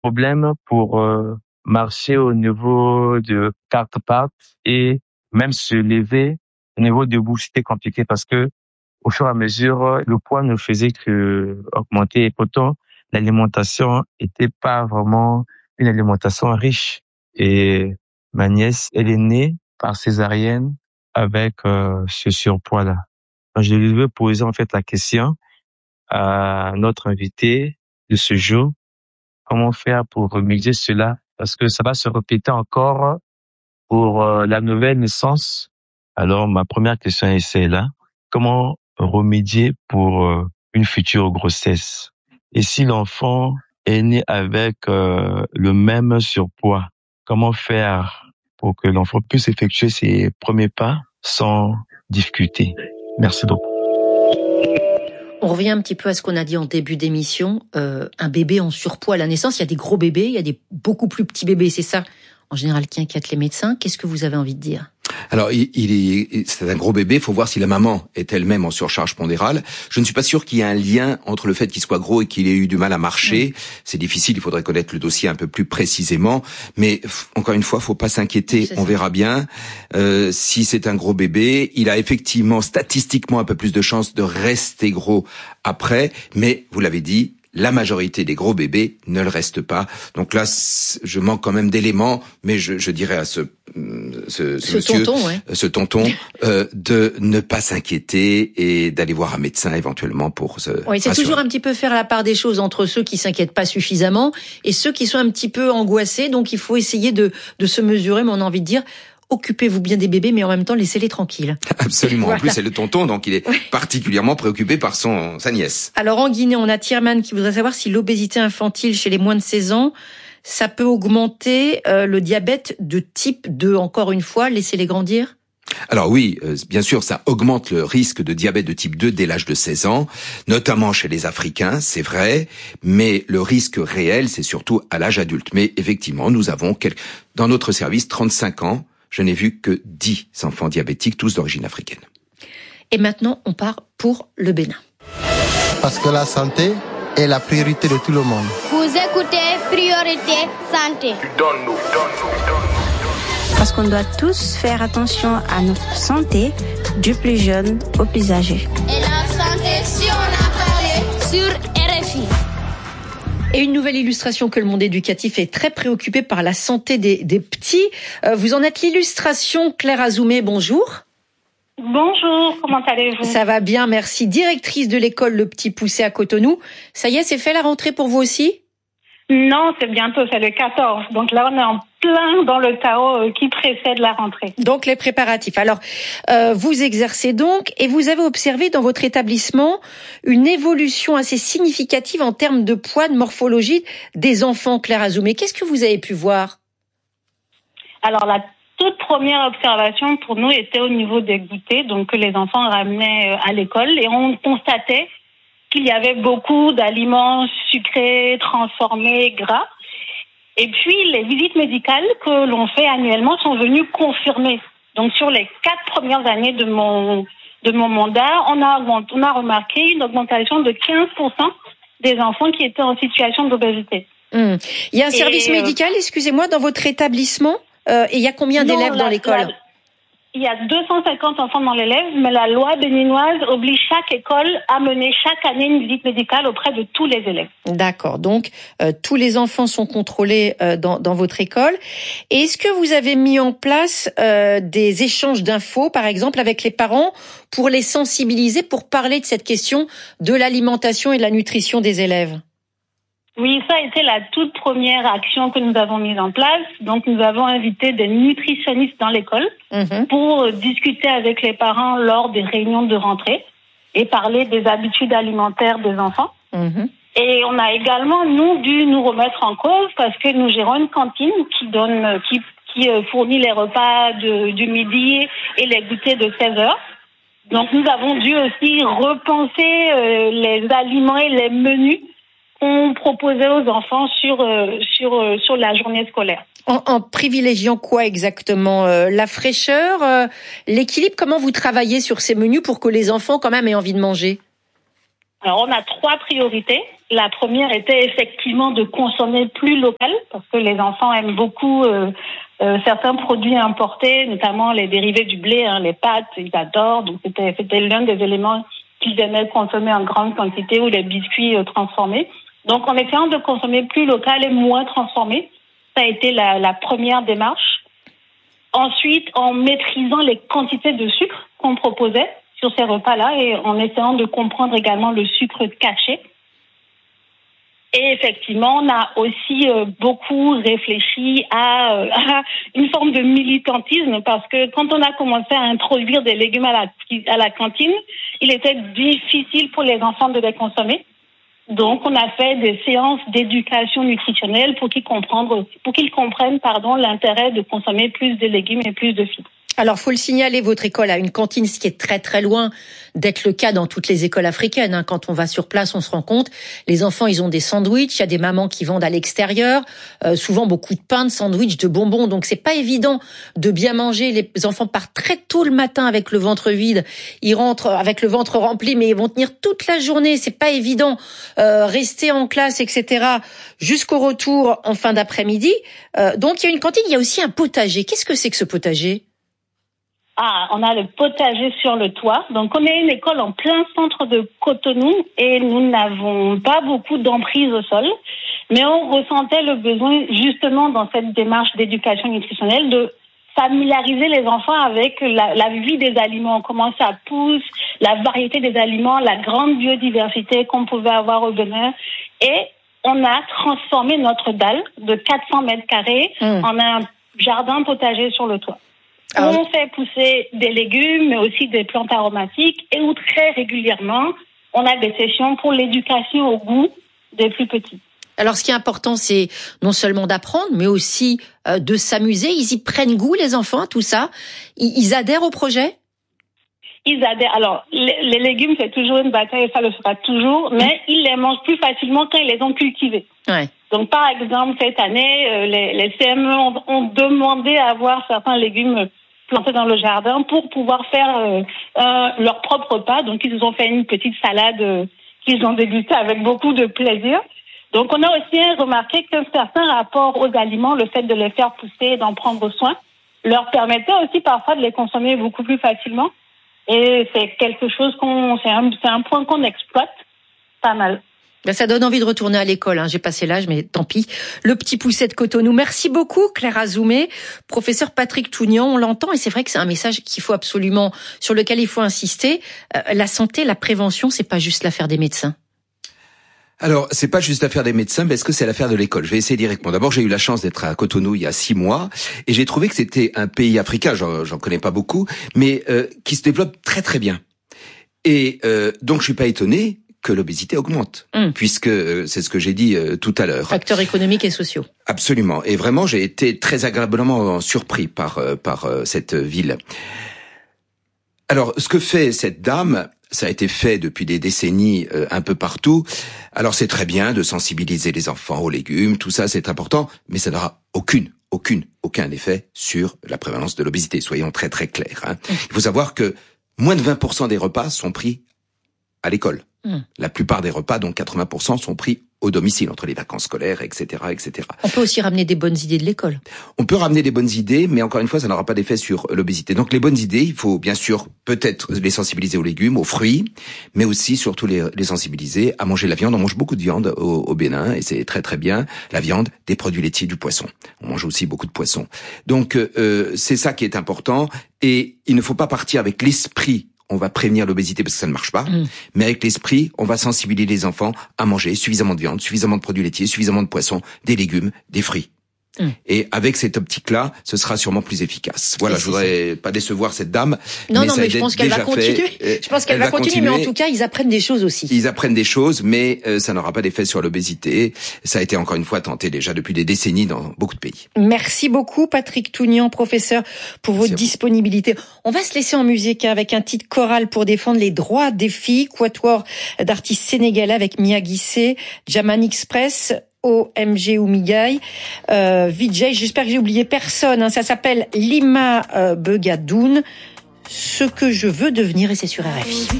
problème pour marcher au niveau de quatre pattes et même se lever au niveau debout, c'était compliqué parce que au fur et à mesure, le poids ne faisait que augmenter. Et pourtant, l'alimentation était pas vraiment une alimentation riche. Et ma nièce, elle est née par césarienne avec ce surpoids-là. Donc, je lui veux poser en fait la question à notre invité de ce jour. Comment faire pour remédier cela? Parce que ça va se répéter encore pour la nouvelle naissance. Alors, ma première question est celle-là. Comment remédier pour une future grossesse? Et si l'enfant est né avec le même surpoids, comment faire pour que l'enfant puisse effectuer ses premiers pas sans difficulté? Merci beaucoup. On revient un petit peu à ce qu'on a dit en début d'émission. Un bébé en surpoids à la naissance, il y a des gros bébés, il y a des beaucoup plus petits bébés. C'est ça, en général, qui inquiète les médecins. Qu'est-ce que vous avez envie de dire? Alors, c'est un gros bébé. Il faut voir si la maman est elle-même en surcharge pondérale. Je ne suis pas sûr qu'il y ait un lien entre le fait qu'il soit gros et qu'il ait eu du mal à marcher. C'est difficile. Il faudrait connaître le dossier un peu plus précisément. Mais encore une fois, faut pas s'inquiéter. On verra bien. Si c'est un gros bébé, il a effectivement statistiquement un peu plus de chances de rester gros après. Mais vous l'avez dit, la majorité des gros bébés ne le restent pas. Donc là, je manque quand même d'éléments, mais je dirais à ce monsieur, tonton, de ne pas s'inquiéter et d'aller voir un médecin éventuellement pour se Oui, c'est rassurer. toujours un petit peu faire la part des choses entre ceux qui s'inquiètent pas suffisamment et ceux qui sont un petit peu angoissés. Donc il faut essayer de se mesurer, mais on a envie de dire, occupez-vous bien des bébés, mais en même temps, laissez-les tranquilles. Absolument. Voilà. En plus, c'est le tonton, donc il est particulièrement préoccupé par sa nièce. Alors, en Guinée, on a Tierman qui voudrait savoir si l'obésité infantile chez les moins de 16 ans, ça peut augmenter le diabète de type 2. Encore une fois, laissez-les grandir. Alors oui, bien sûr, ça augmente le risque de diabète de type 2 dès l'âge de 16 ans, notamment chez les Africains, c'est vrai, mais le risque réel, c'est surtout à l'âge adulte. Mais effectivement, nous avons, dans notre service, 35 ans, je n'ai vu que 10 enfants diabétiques, tous d'origine africaine. Et maintenant, on part pour le Bénin. Parce que la santé est la priorité de tout le monde. Vous écoutez Priorité Santé. Donne-nous. Parce qu'on doit tous faire attention à notre santé, du plus jeune au plus âgé. Et la santé, si on a parlé sur RFI. Et une nouvelle illustration que le monde éducatif est très préoccupé par la santé des petits. Vous en êtes l'illustration, Claire Azoumé, bonjour. Bonjour, comment allez-vous? Ça va bien, merci. Directrice de l'école Le Petit Poucet à Cotonou. Ça y est, c'est fait la rentrée pour vous aussi? Non, c'est bientôt, c'est le 14. Donc là, on est en plein dans le chaos qui précède la rentrée. Donc les préparatifs. Alors, vous exercez donc et vous avez observé dans votre établissement une évolution assez significative en termes de poids, de morphologie des enfants, Claire Azoumé. Qu'est-ce que vous avez pu voir? Alors, la toute première observation pour nous était au niveau des goûters, donc que les enfants ramenaient à l'école, et on constatait qu'il y avait beaucoup d'aliments sucrés, transformés, gras. Et puis, les visites médicales que l'on fait annuellement sont venues confirmer. Donc, sur les 4 premières années de mon mandat, on a remarqué une augmentation de 15% des enfants qui étaient en situation d'obésité. Il y a un service médical, excusez-moi, dans votre établissement? Et il y a combien d'élèves dans l'école? Il y a 250 enfants dans l'élève, mais la loi béninoise oblige chaque école à mener chaque année une visite médicale auprès de tous les élèves. D'accord, donc tous les enfants sont contrôlés dans votre école. Et est-ce que vous avez mis en place des échanges d'infos, par exemple, avec les parents, pour les sensibiliser, pour parler de cette question de l'alimentation et de la nutrition des élèves? Oui, ça a été la toute première action que nous avons mise en place. Donc, nous avons invité des nutritionnistes dans l'école pour discuter avec les parents lors des réunions de rentrée et parler des habitudes alimentaires des enfants. Et on a également, nous, dû nous remettre en cause parce que nous gérons une cantine qui fournit les repas du midi et les goûters de 16 heures. Donc, nous avons dû aussi repenser les aliments et les menus qu'on proposait aux enfants sur la journée scolaire. En privilégiant quoi exactement? La fraîcheur, l'équilibre? Comment vous travaillez sur ces menus pour que les enfants quand même aient envie de manger? Alors, on a 3 priorités. La première était effectivement de consommer plus local, parce que les enfants aiment beaucoup certains produits importés, notamment les dérivés du blé, les pâtes, ils adorent. Donc, c'était l'un des éléments qu'ils aimaient consommer en grande quantité, ou les biscuits transformés. Donc, en essayant de consommer plus local et moins transformé, ça a été la première démarche. Ensuite, en maîtrisant les quantités de sucre qu'on proposait sur ces repas-là et en essayant de comprendre également le sucre caché. Et effectivement, on a aussi beaucoup réfléchi à une forme de militantisme, parce que quand on a commencé à introduire des légumes à la cantine, il était difficile pour les enfants de les consommer. Donc, on a fait des séances d'éducation nutritionnelle pour qu'ils comprennent, l'intérêt de consommer plus de légumes et plus de fibres. Alors, faut le signaler, votre école a une cantine, ce qui est très très loin d'être le cas dans toutes les écoles africaines. Quand on va sur place, on se rend compte, les enfants, ils ont des sandwichs, il y a des mamans qui vendent à l'extérieur, souvent beaucoup de pain, de sandwichs, de bonbons. Donc, c'est pas évident de bien manger. Les enfants partent très tôt le matin avec le ventre vide. Ils rentrent avec le ventre rempli, mais ils vont tenir toute la journée. C'est pas évident. Rester en classe, etc., jusqu'au retour en fin d'après-midi. Donc, il y a une cantine, il y a aussi un potager. Qu'est-ce que c'est que ce potager ? On a le potager sur le toit. Donc, on est une école en plein centre de Cotonou et nous n'avons pas beaucoup d'emprise au sol. Mais on ressentait le besoin, justement, dans cette démarche d'éducation nutritionnelle, de familiariser les enfants avec la vie des aliments, comment ça pousse, la variété des aliments, la grande biodiversité qu'on pouvait avoir au Bénin. Et on a transformé notre dalle de 400 mètres carrés en un jardin potager sur le toit. Où on fait pousser des légumes, mais aussi des plantes aromatiques, et où très régulièrement, on a des sessions pour l'éducation au goût des plus petits. Alors, ce qui est important, c'est non seulement d'apprendre, mais aussi de s'amuser. Ils y prennent goût, les enfants, tout ça. Ils adhèrent au projet ? Ils adhèrent. Alors, les légumes, c'est toujours une bataille, et ça le sera toujours, mais ils les mangent plus facilement quand ils les ont cultivés. Ouais. Donc, par exemple, cette année, les CME ont demandé à avoir certains légumes plantés dans le jardin pour pouvoir faire leur propre repas. Donc, ils nous ont fait une petite salade qu'ils ont dégustée avec beaucoup de plaisir. Donc, on a aussi remarqué qu'un certain rapport aux aliments, le fait de les faire pousser, d'en prendre soin, leur permettait aussi parfois de les consommer beaucoup plus facilement. Et c'est quelque chose c'est un point qu'on exploite pas mal. Ben, ça donne envie de retourner à l'école. J'ai passé l'âge, mais tant pis. Le petit pousset de Cotonou. Merci beaucoup, Claire Azoumé. Professeur Patrick Tougnan, on l'entend, et c'est vrai que c'est un message sur lequel il faut insister. La santé, la prévention, c'est pas juste l'affaire des médecins. Alors, c'est pas juste l'affaire des médecins, mais est-ce que c'est l'affaire de l'école? Je vais essayer d'y répondre. D'abord, j'ai eu la chance d'être à Cotonou il y a 6 mois, et j'ai trouvé que c'était un pays africain, j'en connais pas beaucoup, mais qui se développe très très bien. Et donc, je suis pas étonné que l'obésité augmente, puisque c'est ce que j'ai dit tout à l'heure. Facteurs économiques et sociaux. Absolument. Et vraiment, j'ai été très agréablement surpris par cette ville. Alors, ce que fait cette dame, ça a été fait depuis des décennies un peu partout. Alors, c'est très bien de sensibiliser les enfants aux légumes, tout ça, c'est important, mais ça n'aura aucun effet sur la prévalence de l'obésité. Soyons très très clairs. Il faut savoir que moins de 20% des repas sont pris à l'école. La plupart des repas, donc 80%, sont pris au domicile, entre les vacances scolaires, etc., etc. On peut aussi ramener des bonnes idées de l'école. On peut ramener des bonnes idées, mais encore une fois, ça n'aura pas d'effet sur l'obésité. Donc les bonnes idées, il faut bien sûr peut-être les sensibiliser aux légumes, aux fruits, mais aussi surtout les sensibiliser à manger la viande. On mange beaucoup de viande au Bénin, et c'est très très bien. La viande, des produits laitiers, du poisson. On mange aussi beaucoup de poisson. Donc c'est ça qui est important, et il ne faut pas partir avec l'esprit on va prévenir l'obésité parce que ça ne marche pas, mais avec l'esprit, on va sensibiliser les enfants à manger suffisamment de viande, suffisamment de produits laitiers, suffisamment de poissons, des légumes, des fruits. Et avec cette optique-là, ce sera sûrement plus efficace. Voilà, je voudrais pas décevoir cette dame. Non, mais je pense qu'elle va continuer. Je pense qu'elle va continuer, mais en tout cas, ils apprennent des choses aussi. Ils apprennent des choses, mais ça n'aura pas d'effet sur l'obésité. Ça a été encore une fois tenté déjà depuis des décennies dans beaucoup de pays. Merci beaucoup, Patrick Tougnan, professeur, pour votre disponibilité. On va se laisser en musique avec un titre choral pour défendre les droits des filles, quatuor d'artistes sénégalais avec Mia Guissé, Jaman Express, OMG Oumigaï, Vijay, j'espère que j'ai oublié personne, ça s'appelle Lima Begadoun, ce que je veux devenir, et c'est sur RFI.